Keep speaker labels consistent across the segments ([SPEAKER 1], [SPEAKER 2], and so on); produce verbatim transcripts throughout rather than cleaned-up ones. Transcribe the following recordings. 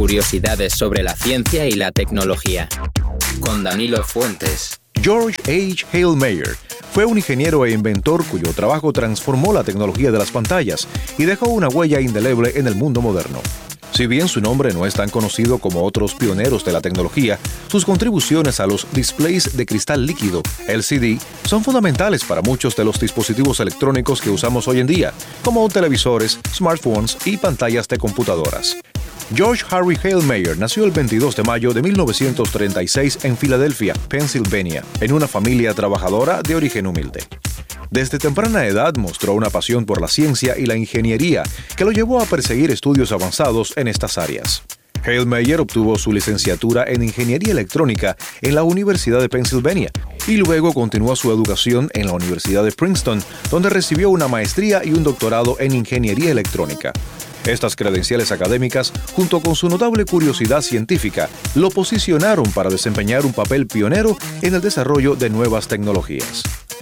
[SPEAKER 1] curiosidades sobre la ciencia y la tecnología. Con Danilo Fuentes.
[SPEAKER 2] George H. Hale Meyer fue un ingeniero e inventor cuyo trabajo transformó la tecnología de las pantallas y dejó una huella indeleble en el mundo moderno. Si bien su nombre no es tan conocido como otros pioneros de la tecnología, sus contribuciones a los displays de cristal líquido, L C D, son fundamentales para muchos de los dispositivos electrónicos que usamos hoy en día, como televisores, smartphones y pantallas de computadoras. George Harry Hale Meyer nació el veintidós de mayo de mil novecientos treinta y seis en Filadelfia, Pensilvania, en una familia trabajadora de origen humilde. Desde temprana edad mostró una pasión por la ciencia y la ingeniería que lo llevó a perseguir estudios avanzados en estas áreas. Hale Meyer obtuvo su licenciatura en Ingeniería Electrónica en la Universidad de Pensilvania y luego continuó su educación en la Universidad de Princeton, donde recibió una maestría y un doctorado en Ingeniería Electrónica. Estas credenciales académicas, junto con su notable curiosidad científica, lo posicionaron para desempeñar un papel pionero en el desarrollo de nuevas tecnologías.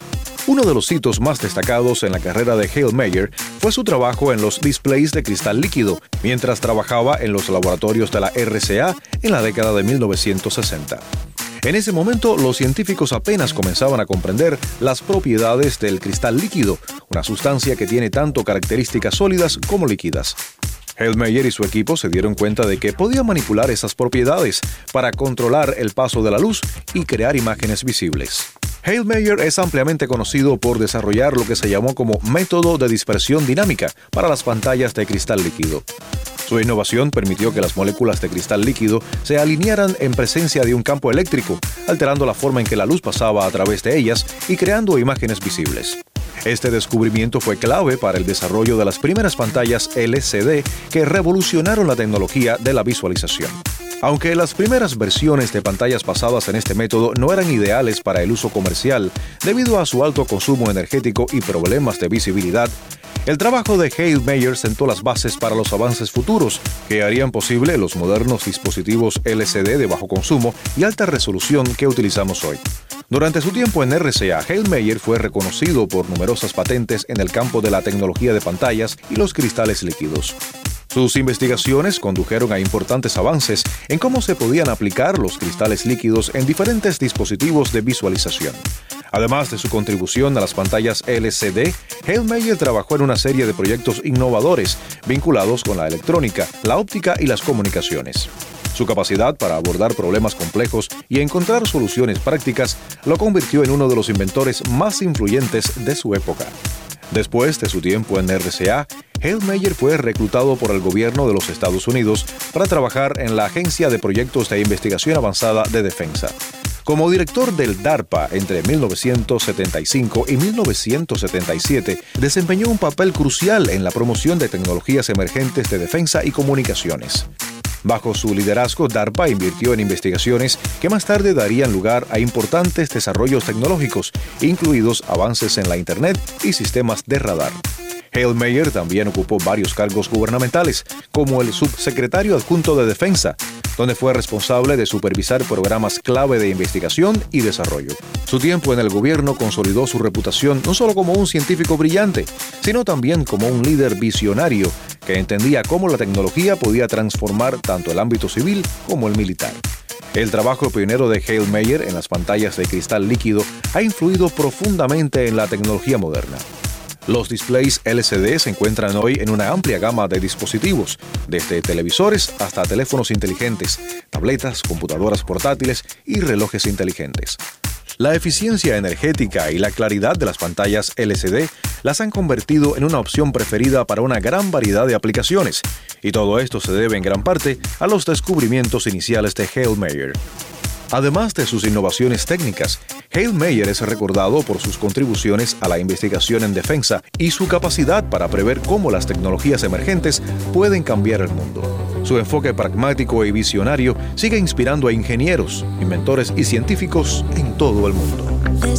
[SPEAKER 2] Uno de los hitos más destacados en la carrera de Hale Meyer fue su trabajo en los displays de cristal líquido, mientras trabajaba en los laboratorios de la R C A en la década de mil novecientos sesenta. En ese momento, los científicos apenas comenzaban a comprender las propiedades del cristal líquido, una sustancia que tiene tanto características sólidas como líquidas. Hale Meyer y su equipo se dieron cuenta de que podía manipular esas propiedades para controlar el paso de la luz y crear imágenes visibles. Hale Meyer es ampliamente conocido por desarrollar lo que se llamó como método de dispersión dinámica para las pantallas de cristal líquido. Su innovación permitió que las moléculas de cristal líquido se alinearan en presencia de un campo eléctrico, alterando la forma en que la luz pasaba a través de ellas y creando imágenes visibles. Este descubrimiento fue clave para el desarrollo de las primeras pantallas L C D que revolucionaron la tecnología de la visualización. Aunque las primeras versiones de pantallas basadas en este método no eran ideales para el uso comercial debido a su alto consumo energético y problemas de visibilidad, el trabajo de Hale Meyer sentó las bases para los avances futuros que harían posible los modernos dispositivos L C D de bajo consumo y alta resolución que utilizamos hoy. Durante su tiempo en R C A, Hale Meyer fue reconocido por numerosas patentes en el campo de la tecnología de pantallas y los cristales líquidos. Sus investigaciones condujeron a importantes avances en cómo se podían aplicar los cristales líquidos en diferentes dispositivos de visualización. Además de su contribución a las pantallas L C D, Hale Meyer trabajó en una serie de proyectos innovadores vinculados con la electrónica, la óptica y las comunicaciones. Su capacidad para abordar problemas complejos y encontrar soluciones prácticas lo convirtió en uno de los inventores más influyentes de su época. Después de su tiempo en R C A, Hale Meyer fue reclutado por el gobierno de los Estados Unidos para trabajar en la Agencia de Proyectos de Investigación Avanzada de Defensa. Como director del DARPA entre mil novecientos setenta y cinco y mil novecientos setenta y siete, desempeñó un papel crucial en la promoción de tecnologías emergentes de defensa y comunicaciones. Bajo su liderazgo, DARPA invirtió en investigaciones que más tarde darían lugar a importantes desarrollos tecnológicos, incluidos avances en la Internet y sistemas de radar. Hale Meyer también ocupó varios cargos gubernamentales, como el subsecretario adjunto de Defensa, donde fue responsable de supervisar programas clave de investigación y desarrollo. Su tiempo en el gobierno consolidó su reputación no solo como un científico brillante, sino también como un líder visionario que entendía cómo la tecnología podía transformar tanto el ámbito civil como el militar. El trabajo pionero de Hale Meyer en las pantallas de cristal líquido ha influido profundamente en la tecnología moderna. Los displays L C D se encuentran hoy en una amplia gama de dispositivos, desde televisores hasta teléfonos inteligentes, tabletas, computadoras portátiles y relojes inteligentes. La eficiencia energética y la claridad de las pantallas L C D las han convertido en una opción preferida para una gran variedad de aplicaciones, y todo esto se debe en gran parte a los descubrimientos iniciales de Hale Meyer. Además de sus innovaciones técnicas, Hale Meyer es recordado por sus contribuciones a la investigación en defensa y su capacidad para prever cómo las tecnologías emergentes pueden cambiar el mundo. Su enfoque pragmático y visionario sigue inspirando a ingenieros, inventores y científicos en todo el mundo.